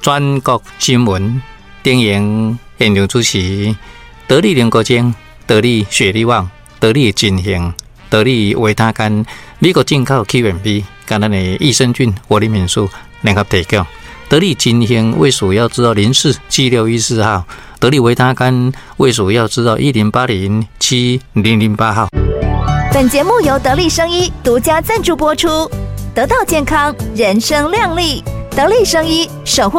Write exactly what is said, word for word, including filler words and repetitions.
全国新闻电影现场主持，得力联国精、得力雪力旺、得力金型、得力维他甘、美国进口 Q M B， 跟咱的益生菌活力敏素联合提供。得力金型卫署要知道零四七六一四号，得力维他甘卫署要知道一零八零七零零八号。 本节目由得力生医独家赞助播出，得到健康，人生亮丽。得力生医守护